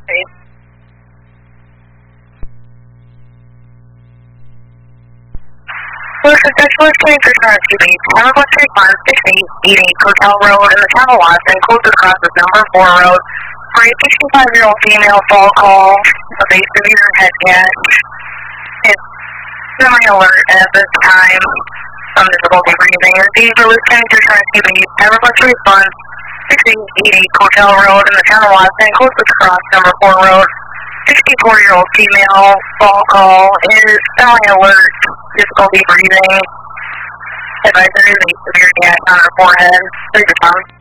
Please. Listen, Specialist 23 Beach, 713-688 Hotel Road in the town of Watson, closest across is number 4 road. For a 65-year-old female fall call of a severe head gash. It's semi-alert at this time. Some difficulty breathing. And being released 23 Beach, emergency response 688 Hotel Road in the town of Watson, closest across number 4 road. 64-year-old female fall call is semi-alert, difficulty breathing. Advisor is a severe gash on her forehead. Please respond.